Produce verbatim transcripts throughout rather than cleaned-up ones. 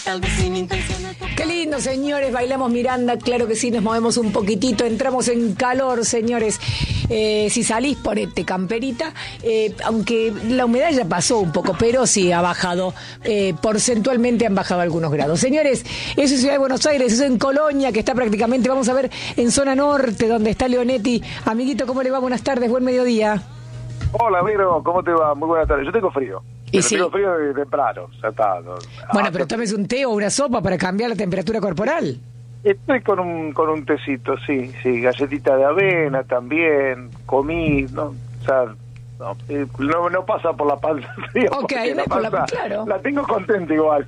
tal vez sin intención de tocar. Qué lindo, señores, bailamos Miranda, claro que sí, nos movemos un poquitito, entramos en calor, señores. Eh, si salís, ponete camperita, eh, aunque la humedad ya pasó un poco, pero sí ha bajado, eh, porcentualmente han bajado algunos grados. Señores, eso es Ciudad de Buenos Aires, eso es en Colonia, que está prácticamente, vamos a ver, en zona norte, donde está Leonetti. Amiguito, ¿cómo le va? Buenas tardes, buen mediodía. Hola, Vero, ¿cómo te va? Muy buenas tardes. Yo tengo frío. Y Pero sí. tengo frío de temprano, ya está. No. Bueno, Ah, pero tomes un té o una sopa para cambiar la temperatura corporal. Estoy con un con un tecito, sí, sí, galletita de avena también, comí, no, o sea, no, eh, no, no pasa por la panza fría. Ok, porque no es por la- claro. La tengo contenta igual.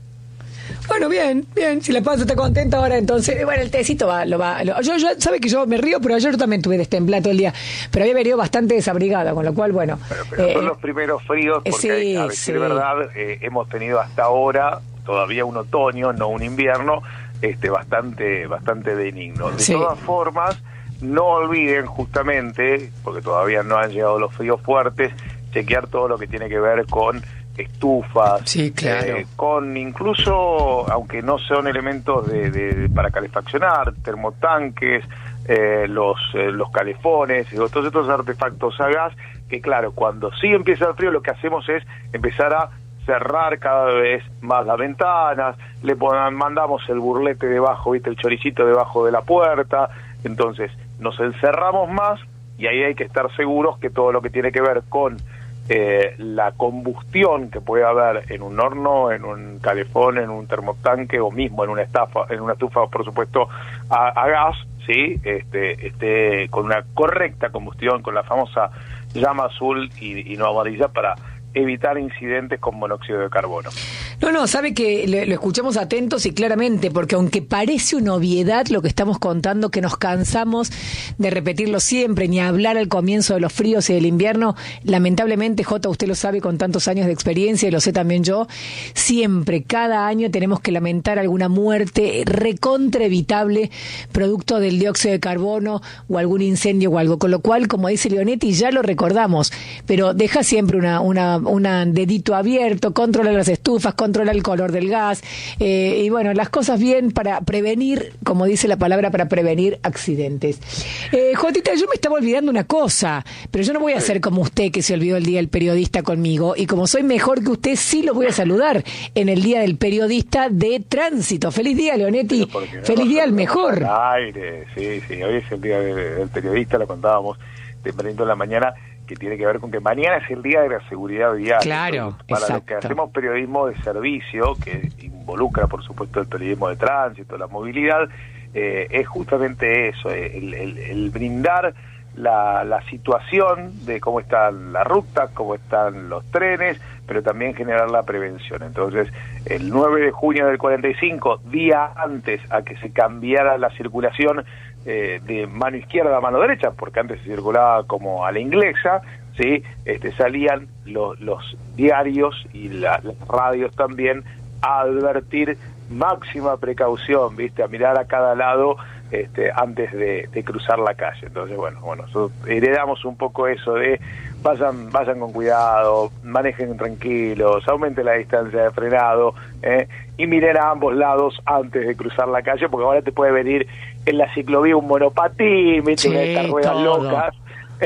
Bueno, bien, bien, si la panza está contenta ahora, entonces, bueno, el tecito va, lo va, lo- yo, yo, sabe que yo me río, pero ayer yo también tuve destemplado todo el día, pero había venido bastante desabrigada, con lo cual, bueno. Pero, pero eh, son los primeros fríos, porque sí, hay- a decir sí. verdad, eh, hemos tenido hasta ahora todavía un otoño, no un invierno, este bastante bastante benigno. De Sí. todas formas, no olviden justamente, porque todavía no han llegado los fríos fuertes, chequear todo lo que tiene que ver con estufas, Sí, claro. eh, con incluso, aunque no son elementos de, de- para calefaccionar, termotanques, eh, los eh, los calefones, y todos estos artefactos a gas, que claro, cuando sí empieza el frío, lo que hacemos es empezar a cerrar cada vez más las ventanas, le pon- mandamos el burlete debajo, viste, el choricito debajo de la puerta, entonces nos encerramos más, y ahí hay que estar seguros que todo lo que tiene que ver con eh, la combustión que puede haber en un horno, en un calefón, en un termotanque, o mismo en una estafa, en una estufa, por supuesto, a, a gas, sí, este, este, con una correcta combustión, con la famosa llama azul y, y no amarilla, para evitar incidentes con monóxido de carbono. No, no, sabe que le- lo escuchamos atentos y claramente, porque aunque parece una obviedad lo que estamos contando, que nos cansamos de repetirlo siempre, ni hablar al comienzo de los fríos y del invierno, lamentablemente, Jota, usted lo sabe con tantos años de experiencia, y lo sé también yo, siempre, cada año tenemos que lamentar alguna muerte recontra evitable, producto del dióxido de carbono o algún incendio o algo, con lo cual, como dice Leonetti, ya lo recordamos, pero deja siempre una, una, una dedito abierto, controla las estufas, controla el color del gas, eh, y bueno, las cosas bien para prevenir, como dice la palabra, para prevenir accidentes. Eh, Jotita, yo me estaba olvidando una cosa, pero yo no voy a ser como usted, que se olvidó el día del periodista conmigo, y como soy mejor que usted, sí lo voy a saludar en el día del periodista de tránsito. Feliz día, Leonetti. Porque no Feliz día al mejor. al aire, sí, sí, hoy es el día de- del periodista, lo contábamos tempranito en la mañana, que tiene que ver con que mañana es el día de la seguridad vial. Claro, Entonces, para exacto. los que hacemos periodismo de servicio, que involucra por supuesto el periodismo de tránsito, la movilidad, eh, es justamente eso, eh, el, el- el brindar la, la situación de cómo están las rutas, cómo están los trenes, pero también generar la prevención. Entonces, el nueve de junio del cuarenta y cinco, día antes a que se cambiara la circulación eh, de mano izquierda a mano derecha, porque antes se circulaba como a la inglesa, sí, este, salían los, los diarios y la, las radios también a advertir máxima precaución, viste, a mirar a cada lado este, antes de, de cruzar la calle. Entonces, bueno, bueno, nosotros heredamos un poco eso de vayan, vayan con cuidado, manejen tranquilos, aumenten la distancia de frenado, eh, y miren a ambos lados antes de cruzar la calle, porque ahora te puede venir en la ciclovía un monopatín, ¿viste? Sí, Una de estas ruedas todo. locas.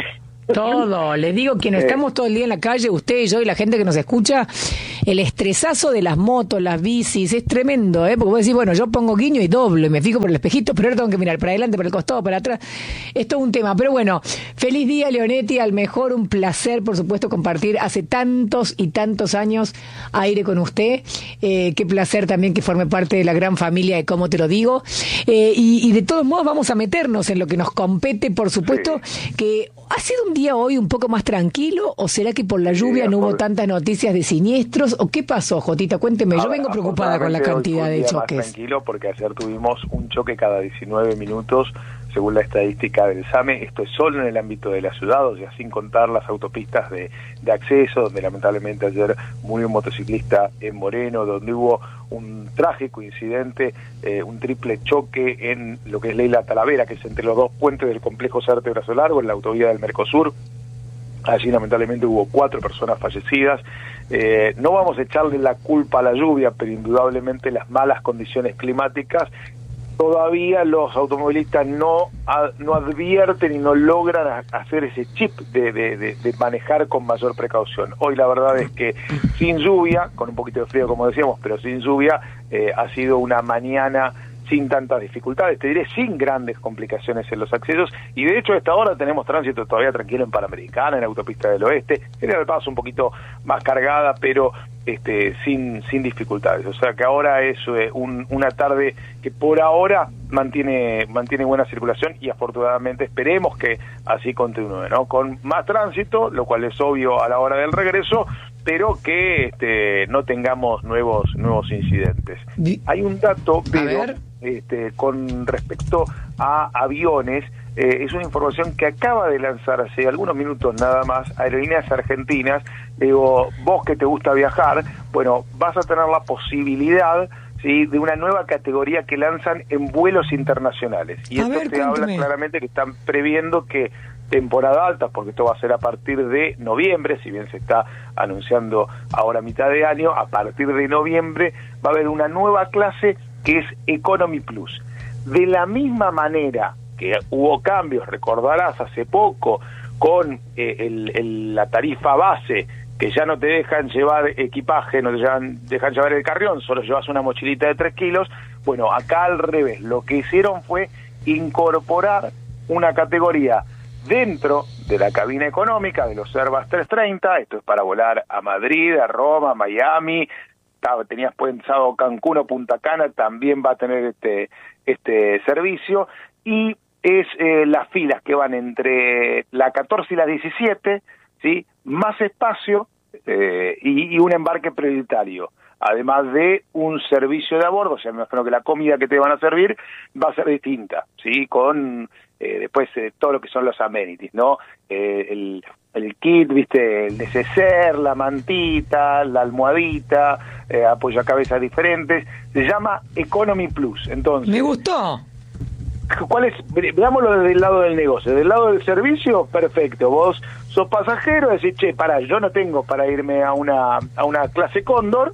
Todo, les digo, quienes Eh. estamos todo el día en la calle, usted y yo y la gente que nos escucha, el estresazo de las motos, las bicis, es tremendo, ¿eh? Porque vos decís, bueno, yo pongo guiño y doblo y me fijo por el espejito, pero ahora tengo que mirar para adelante, para el costado, para atrás. Esto es un tema, pero bueno, feliz día, Leonetti, al mejor, un placer, por supuesto, compartir hace tantos y tantos años aire con usted. Eh, qué placer también que forme parte de la gran familia de Cómo Te Lo Digo. Eh, y, y de todos modos vamos a meternos en lo que nos compete, por supuesto, Sí. que ¿ha sido un día hoy un poco más tranquilo o será que por la lluvia Sí, no hubo por- tantas noticias de siniestros o qué pasó, Jotita? Cuénteme, yo Ahora, vengo preocupada con la afortunadamente, cantidad hoy de fue un día choques. Más tranquilo, porque ayer tuvimos un choque cada diecinueve minutos, según la estadística del SAME. Esto es solo en el ámbito de la ciudad, o sea, sin contar las autopistas de, de acceso, donde lamentablemente ayer murió un motociclista en Moreno, donde hubo un trágico incidente, eh, un triple choque en lo que es Leila Talavera, que es entre los dos puentes del complejo Sarte Brazo Largo, en la autovía del Mercosur. Allí lamentablemente hubo cuatro personas fallecidas, Eh, no vamos a echarle la culpa a la lluvia, pero indudablemente las malas condiciones climáticas, todavía los automovilistas no, a, no advierten y no logran a, hacer ese chip de, de, de, de manejar con mayor precaución. Hoy la verdad es que sin lluvia, con un poquito de frío como decíamos, pero sin lluvia, eh, ha sido una mañana sin tantas dificultades, te diré sin grandes complicaciones en los accesos, y de hecho a esta hora tenemos tránsito todavía tranquilo en Panamericana, en Autopista del Oeste, General Paz un poquito más cargada, pero este sin sin dificultades, o sea que ahora es eh, un, una tarde que por ahora mantiene mantiene buena circulación, y afortunadamente esperemos que así continúe, ¿no? Con más tránsito, lo cual es obvio a la hora del regreso, pero que este, no tengamos nuevos nuevos incidentes. Hay un dato, pero este, con respecto a aviones, eh, es una información que acaba de lanzar hace algunos minutos nada más Aerolíneas Argentinas. Digo, vos que te gusta viajar, bueno, vas a tener la posibilidad, ¿sí?, de una nueva categoría que lanzan en vuelos internacionales. Y a esto ver, te cuéntame. Habla claramente que están previendo que temporada alta, porque esto va a ser a partir de noviembre, si bien se está anunciando ahora a mitad de año, a partir de noviembre va a haber una nueva clase que es Economy Plus. De la misma manera que hubo cambios, recordarás, hace poco, con eh, el, el, la tarifa base, que ya no te dejan llevar equipaje, no te dejan, dejan llevar el carrión, solo llevas una mochilita de tres kilos, bueno, acá al revés, lo que hicieron fue incorporar una categoría dentro de la cabina económica de los Airbus trescientos treinta, esto es para volar a Madrid, a Roma, a Miami, tenías pensado Cancún o Punta Cana, también va a tener este este servicio, y es eh, las filas que van entre la catorce y la diecisiete, ¿sí?, más espacio eh, y, y un embarque prioritario, además de un servicio de a bordo, o sea, me imagino que la comida que te van a servir va a ser distinta, ¿sí?, con eh, después eh, todo lo que son los amenities, ¿no? Eh, el, el kit, viste, el neceser, la mantita, la almohadita, eh, apoyacabezas diferentes, se llama Economy Plus. Entonces, me gustó. ¿Cuál es? Veámoslo desde el lado del negocio. Del lado del servicio, perfecto. Vos sos pasajero, decís, che, pará, yo no tengo para irme a una a una clase Cóndor,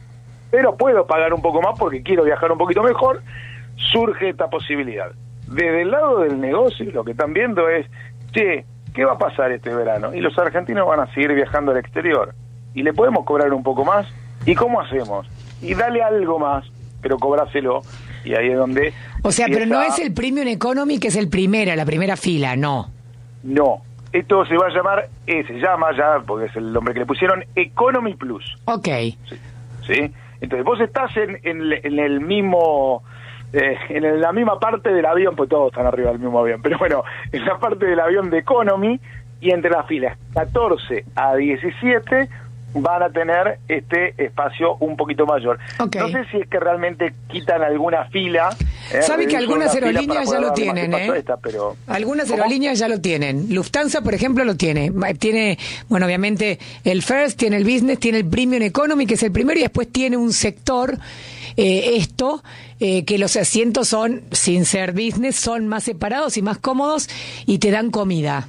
pero puedo pagar un poco más porque quiero viajar un poquito mejor. Surge esta posibilidad. Desde el lado del negocio, lo que están viendo es, che, ¿qué va a pasar este verano? Y los argentinos van a seguir viajando al exterior. ¿Y le podemos cobrar un poco más? ¿Y cómo hacemos? Y dale algo más, pero cobráselo. Y ahí es donde... O sea, pero no es el Premium Economy, que es el primera, la primera fila, no. No. Esto se va a llamar, eh, se llama ya, porque es el nombre que le pusieron, Economy Plus. Ok. Sí. ¿Sí? Entonces vos estás en, en, en el mismo... Eh, en la misma parte del avión, pues todos están arriba del mismo avión, pero bueno, en la parte del avión de Economy, y entre las filas catorce a diecisiete van a tener este espacio un poquito mayor. Okay. No sé si es que realmente quitan alguna fila. Eh, Sabe que algunas aerolíneas ya lo tienen, ¿eh? Esta, pero... Algunas ¿Cómo? aerolíneas ya lo tienen. Lufthansa, por ejemplo, lo tiene. Tiene, bueno, obviamente el First, tiene el Business, tiene el Premium Economy, que es el primero, y después tiene un sector, eh, esto, eh, que los asientos son, sin ser business, son más separados y más cómodos y te dan comida.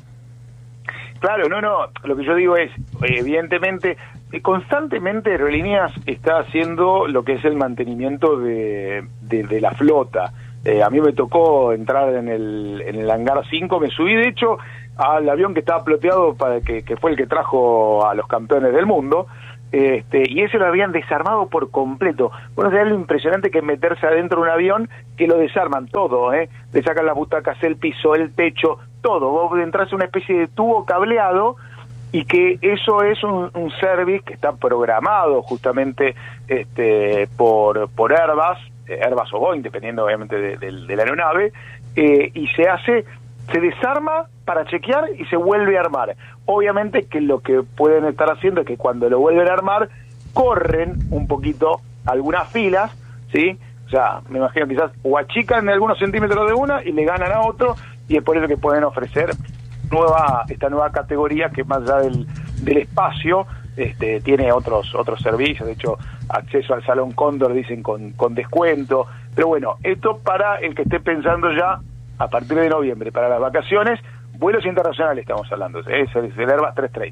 Claro, no, no, lo que yo digo es, evidentemente, constantemente Aerolíneas está haciendo lo que es el mantenimiento de, de, de la flota. Eh, a mí me tocó entrar en el, en el hangar cinco, me subí de hecho al avión que estaba ploteado, para que, que fue el que trajo a los campeones del mundo, este, y ese lo habían desarmado por completo. Bueno, es lo impresionante que es meterse adentro de un avión que lo desarman todo, ¿eh? Le sacan las butacas, el piso, el techo, todo. Vos entras en una especie de tubo cableado, y que eso es un, un service que está programado justamente este, por, por Airbus, eh, Airbus o Boeing, dependiendo obviamente de, de, de la aeronave, eh, y se hace, se desarma para chequear y se vuelve a armar. Obviamente que lo que pueden estar haciendo es que cuando lo vuelven a armar, corren un poquito algunas filas, ¿sí? O sea, me imagino quizás o achican algunos centímetros de una y le ganan a otro, y es por eso que pueden ofrecer nueva esta nueva categoría que más allá del, del espacio este, tiene otros otros servicios, de hecho acceso al Salón Cóndor dicen con, con descuento, pero bueno, esto para el que esté pensando ya a partir de noviembre para las vacaciones, vuelos internacionales estamos hablando, es el Airbus trescientos treinta.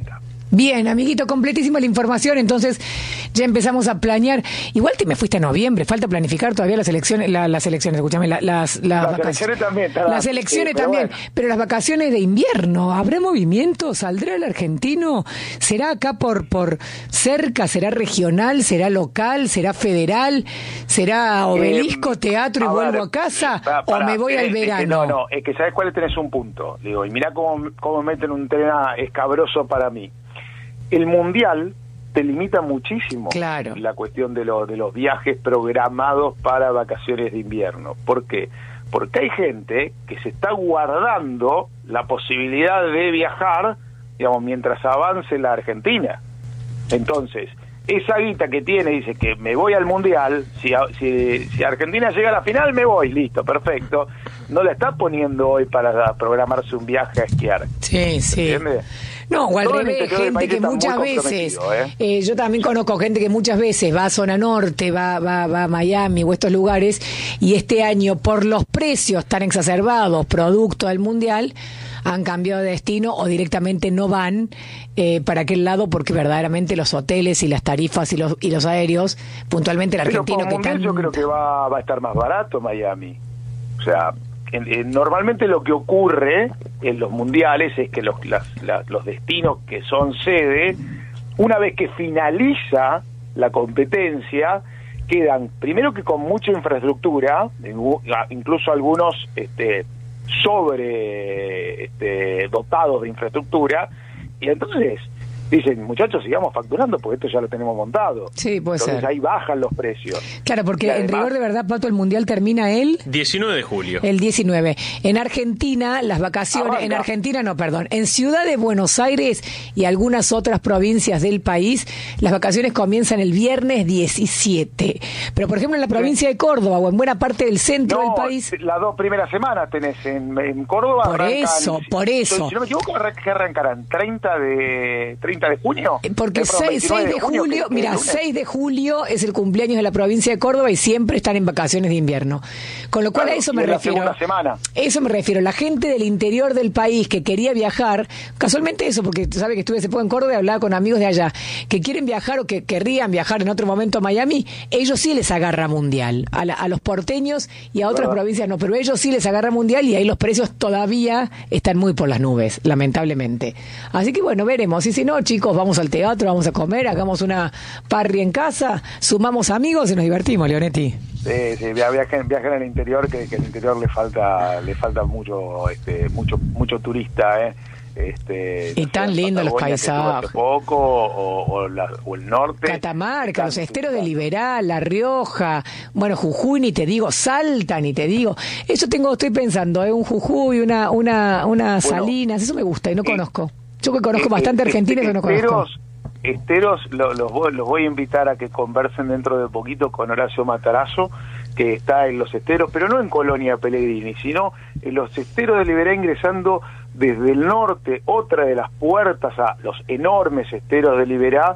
Bien, amiguito, completísima la información, entonces ya empezamos a planear. Igual te me fuiste a noviembre, falta planificar todavía las elecciones, la, las elecciones, escúchame, la, las, las, las elecciones también. Las elecciones sí, pero también, bueno. Pero las vacaciones de invierno, ¿habrá movimiento? ¿Saldrá el argentino? ¿Será acá por, por cerca? ¿Será regional? ¿Será local? ¿Será federal? ¿Será obelisco, eh, teatro y a vuelvo ver, a casa? Para, para, ¿O me voy eh, al verano? Es que no, no, es que sabes cuál tenés un punto. Digo, y mirá cómo, cómo meten un tema escabroso para mí. El mundial te limita muchísimo claro. la cuestión de, lo, de los viajes programados para vacaciones de invierno. ¿Por qué? Porque hay gente que se está guardando la posibilidad de viajar, digamos, mientras avance la Argentina. Entonces, esa guita que tiene, dice que me voy al mundial, si, si, si Argentina llega a la final, me voy, listo, perfecto. No la está poniendo hoy para programarse un viaje a esquiar. Sí, sí. ¿Entiendes? No, o al revés, gente que muchas veces, ¿eh? Eh, yo también conozco gente que muchas veces va a zona norte, va, va, va a Miami o estos lugares, y este año por los precios tan exacerbados producto del mundial, han cambiado de destino o directamente no van eh, para aquel lado porque verdaderamente los hoteles y las tarifas y los y los aéreos, puntualmente el argentino Pero como que tan... yo creo que va, va a estar más barato Miami. O sea... En, en, normalmente lo que ocurre en los mundiales es que los, las, la, los destinos que son sede, una vez que finaliza la competencia, quedan primero que con mucha infraestructura, incluso algunos este, sobre este, dotados de infraestructura, y entonces dicen, muchachos, sigamos facturando porque esto ya lo tenemos montado. Sí, puede Entonces ser. ahí bajan los precios. Claro, porque además, en rigor de verdad, Pato, el Mundial termina el... diecinueve de julio. El diecinueve. En Argentina, las vacaciones... Ah, en Argentina, no, perdón. En Ciudad de Buenos Aires y algunas otras provincias del país, las vacaciones comienzan el viernes diecisiete. Pero, por ejemplo, en la provincia de Córdoba o en buena parte del centro no, del país... las dos primeras semanas tenés en, en Córdoba. Por arrancan, eso, por eso. Si no me equivoco, ¿qué arrancarán? ¿treinta de junio? Porque seis de julio, que, mira, que seis de julio es el cumpleaños de la provincia de Córdoba y siempre están en vacaciones de invierno. Con lo cual claro, a eso me refiero. La semana. Eso me refiero. La gente del interior del país que quería viajar, casualmente eso, porque tú sabes que estuve hace poco en Córdoba y hablaba con amigos de allá, que quieren viajar o que querrían viajar en otro momento a Miami, ellos sí les agarra mundial. A, la, a los porteños y a otras claro. provincias no, pero ellos sí les agarra mundial y ahí los precios todavía están muy por las nubes, lamentablemente. Así que bueno, veremos. Y si no, chicos, vamos al teatro, vamos a comer, hagamos una party en casa, sumamos amigos y nos divertimos, Leonetti. Sí, sí, viajen, viajen al interior, que, que al interior le falta le falta mucho este mucho mucho turista, ¿eh? Este, y tan lindos los paisajes. Poco, o, o, la, o el norte. Catamarca, los esteros de Liberal, La Rioja, bueno, Jujuy ni te digo, Salta ni te digo. Eso tengo, estoy pensando, ¿eh? Un Jujuy, una una una bueno, Salinas, eso me gusta y no eh, conozco. Yo que conozco eh, bastante eh, Argentina, pero no conozco. Esteros, lo, los, voy, los voy a invitar a que conversen dentro de poquito con Horacio Matarazzo, que está en los esteros, pero no en Colonia Pellegrini, sino en los esteros de Liberá, ingresando desde el norte, otra de las puertas a los enormes esteros de Liberá.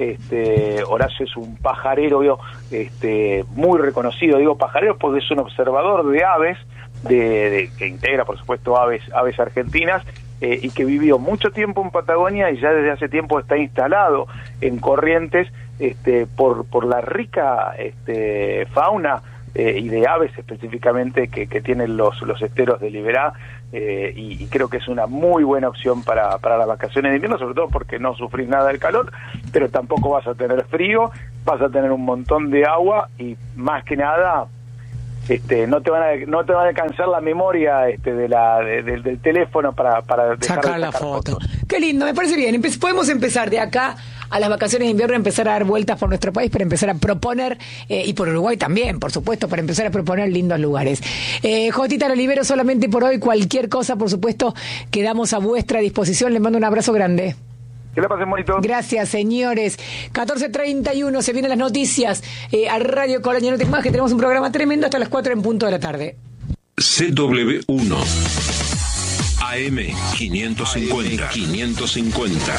Este, Horacio es un pajarero este, muy reconocido, digo pajarero porque es un observador de aves, de, de, que integra por supuesto aves, aves argentinas, Eh, y que vivió mucho tiempo en Patagonia y ya desde hace tiempo está instalado en Corrientes este, por por la rica este, fauna eh, y de aves específicamente que, que tienen los los esteros de Liberá, eh, y, y creo que es una muy buena opción para, para las vacaciones de invierno, sobre todo porque no sufrís nada del calor, pero tampoco vas a tener frío, vas a tener un montón de agua y más que nada... Este, no te van a no te van a alcanzar la memoria este, de la de, de, del teléfono para para dejar sacar de la sacar foto. Fotos. Qué lindo, me parece bien. Empe- podemos empezar de acá a las vacaciones de invierno, empezar a dar vueltas por nuestro país, para empezar a proponer, eh, y por Uruguay también, por supuesto, para empezar a proponer lindos lugares. Eh, Jotita, lo libero solamente por hoy. Cualquier cosa, por supuesto, quedamos a vuestra disposición. Les mando un abrazo grande. Que la pasen bonito. Gracias, señores. catorce treinta y uno, se vienen las noticias eh, a Radio Colonia. No te más que tenemos un programa tremendo hasta las cuatro en punto de la tarde. C W uno A M quinientos cincuenta. quinientos cincuenta.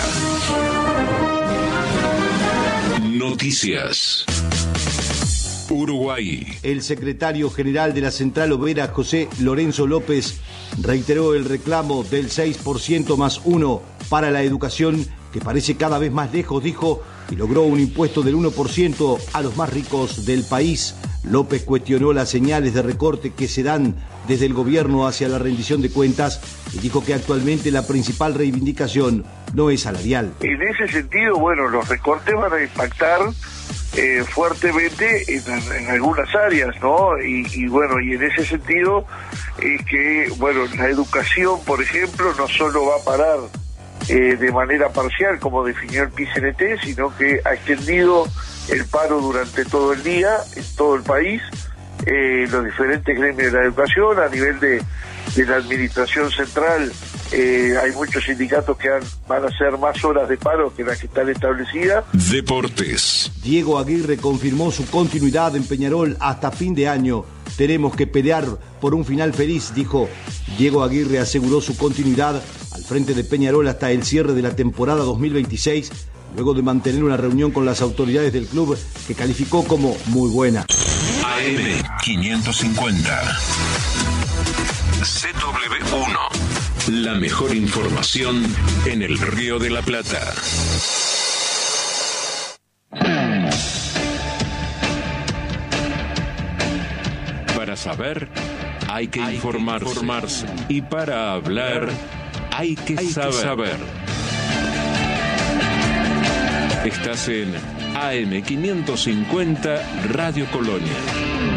Noticias. Uruguay. El secretario general de la Central Obrera, José Lorenzo López, reiteró el reclamo del seis por ciento más uno para la educación que parece cada vez más lejos, dijo, y logró un impuesto del uno por ciento a los más ricos del país. López cuestionó las señales de recorte que se dan desde el gobierno hacia la rendición de cuentas y dijo que actualmente la principal reivindicación no es salarial. En ese sentido, bueno, los recortes van a impactar eh, fuertemente en, en algunas áreas, ¿no? Y, y bueno, y en ese sentido es que, bueno, la educación, por ejemplo, no solo va a parar eh, de manera parcial, como definió el P I C N T, sino que ha extendido el paro durante todo el día en todo el país, eh, los diferentes gremios de la educación, a nivel de, de la administración central, eh, hay muchos sindicatos que han, van a hacer más horas de paro que las que están establecidas. Deportes. Diego Aguirre confirmó su continuidad en Peñarol hasta fin de año. Tenemos que pelear por un final feliz, dijo. Diego Aguirre aseguró su continuidad al frente de Peñarol hasta el cierre de la temporada dos mil veintiséis, luego de mantener una reunión con las autoridades del club que calificó como muy buena. A M quinientos cincuenta. C W uno. La mejor información en el Río de la Plata. Para saber, hay que hay informarse. Que informarse. Y para hablar, hay que hay saber. Que saber. Estás en A M quinientos cincuenta Radio Colonia.